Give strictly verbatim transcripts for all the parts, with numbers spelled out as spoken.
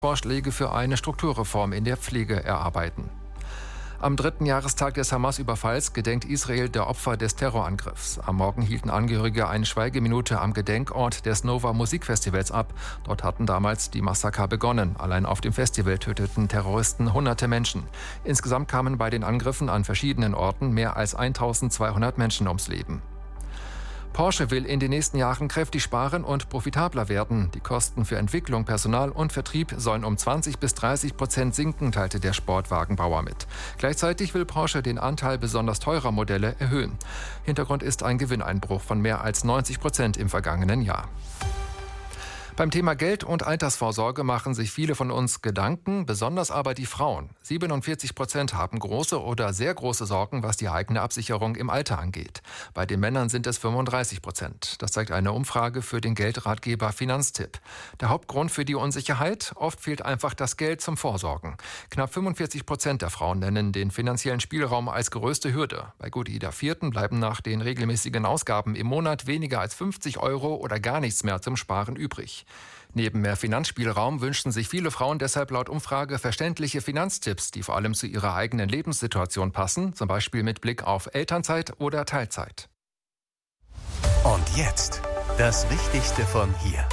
Vorschläge für eine Strukturreform in der Pflege erarbeiten. Am dritten Jahrestag des Hamas-Überfalls gedenkt Israel der Opfer des Terrorangriffs. Am Morgen hielten Angehörige eine Schweigeminute am Gedenkort des Nova Musikfestivals ab. Dort hatten damals die Massaker begonnen. Allein auf dem Festival töteten Terroristen hunderte Menschen. Insgesamt kamen bei den Angriffen an verschiedenen Orten mehr als eintausendzweihundert Menschen ums Leben. Porsche will in den nächsten Jahren kräftig sparen und profitabler werden. Die Kosten für Entwicklung, Personal und Vertrieb sollen um zwanzig bis dreißig Prozent sinken, teilte der Sportwagenbauer mit. Gleichzeitig will Porsche den Anteil besonders teurer Modelle erhöhen. Hintergrund ist ein Gewinneinbruch von mehr als neunzig Prozent im vergangenen Jahr. Beim Thema Geld und Altersvorsorge machen sich viele von uns Gedanken, besonders aber die Frauen. siebenundvierzig Prozent haben große oder sehr große Sorgen, was die eigene Absicherung im Alter angeht. Bei den Männern sind es fünfunddreißig Prozent. Das zeigt eine Umfrage für den Geldratgeber Finanztipp. Der Hauptgrund für die Unsicherheit? Oft fehlt einfach das Geld zum Vorsorgen. Knapp fünfundvierzig Prozent der Frauen nennen den finanziellen Spielraum als größte Hürde. Bei gut jeder Vierten bleiben nach den regelmäßigen Ausgaben im Monat weniger als fünfzig Euro oder gar nichts mehr zum Sparen übrig. Neben mehr Finanzspielraum wünschen sich viele Frauen deshalb laut Umfrage verständliche Finanztipps, die vor allem zu ihrer eigenen Lebenssituation passen, zum Beispiel mit Blick auf Elternzeit oder Teilzeit. Und jetzt das Wichtigste von hier.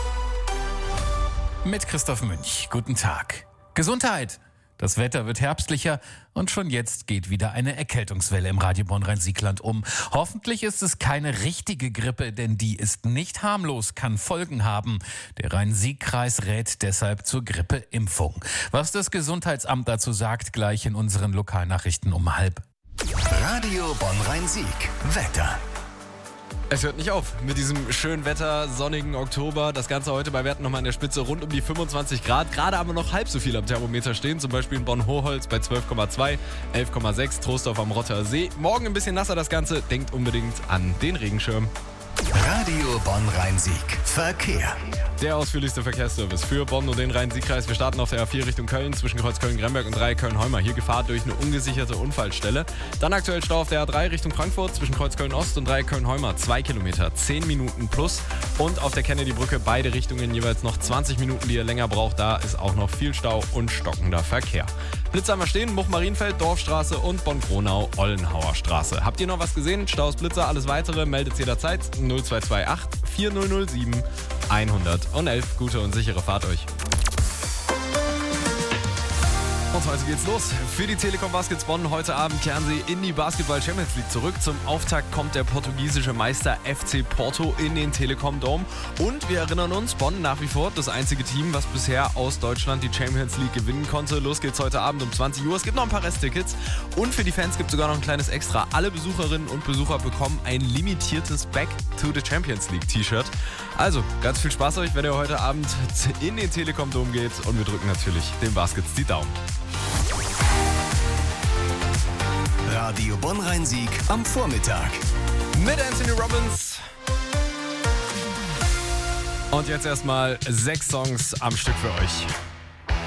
Mit Christoph Münch. Guten Tag. Gesundheit. Das Wetter wird herbstlicher und schon jetzt geht wieder eine Erkältungswelle im Radio Bonn-Rhein-Sieg-Land um. Hoffentlich ist es keine richtige Grippe, denn die ist nicht harmlos, kann Folgen haben. Der Rhein-Sieg-Kreis rät deshalb zur Grippeimpfung. Was das Gesundheitsamt dazu sagt, gleich in unseren Lokalnachrichten um halb. Radio Bonn-Rhein-Sieg. Wetter. Es hört nicht auf mit diesem schönen Wetter, sonnigen Oktober. Das Ganze heute bei Werten nochmal an der Spitze rund um die fünfundzwanzig Grad. Gerade aber noch halb so viel am Thermometer stehen. Zum Beispiel in Bonn-Hochholz bei zwölf Komma zwei, elf Komma sechs, Troisdorf am Rotter See. Morgen ein bisschen nasser das Ganze. Denkt unbedingt an den Regenschirm. Radio Bonn-Rhein-Sieg. Verkehr. Der ausführlichste Verkehrsservice für Bonn und den Rhein-Sieg-Kreis. Wir starten auf der A vier Richtung Köln zwischen Kreuz Köln-Gremberg und Dreieck Köln-Heumer. Hier Gefahr durch eine ungesicherte Unfallstelle. Dann aktuell Stau auf der A drei Richtung Frankfurt zwischen Kreuz Köln-Ost und Dreieck Köln-Heumer. Zwei Kilometer, zehn Minuten plus. Und auf der Kennedy-Brücke beide Richtungen jeweils noch zwanzig Minuten, die ihr länger braucht. Da ist auch noch viel Stau und stockender Verkehr. Blitze einmal stehen, Much-Marienfeld, Dorfstraße und Bonn-Kronau, Ollenhauer Straße. Habt ihr noch was gesehen? Staus, Blitzer, alles weitere meldet jederzeit null zwei zwei acht, vier null null sieben, hundertelf. Gute und sichere Fahrt euch. Und heute geht's los. Für die Telekom Baskets Bonn heute Abend kehren sie in die Basketball Champions League zurück. Zum Auftakt kommt der portugiesische Meister F C Porto in den Telekom Dome. Und wir erinnern uns, Bonn nach wie vor das einzige Team, was bisher aus Deutschland die Champions League gewinnen konnte. Los geht's heute Abend um zwanzig Uhr. Es gibt noch ein paar Resttickets. Und für die Fans gibt es sogar noch ein kleines Extra. Alle Besucherinnen und Besucher bekommen ein limitiertes Back to the Champions League T-Shirt. Also, ganz viel Spaß euch, wenn ihr heute Abend in den Telekom Dome geht. Und wir drücken natürlich den Baskets die Daumen. Radio Bonn-Rhein-Sieg am Vormittag. Mit Anthony Robbins. Und jetzt erstmal sechs Songs am Stück für euch.